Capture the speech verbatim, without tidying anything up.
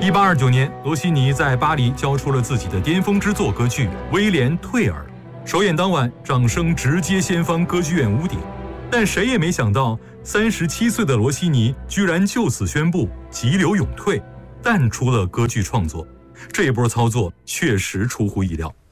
一八二九年，罗西尼在巴黎交出了自己的巅峰之作歌剧《威廉·退尔》。首演当晚，掌声直接掀翻歌剧院屋顶。但谁也没想到，三十七岁的罗西尼居然就此宣布急流勇退，淡出了歌剧创作。这一波操作确实出乎意料。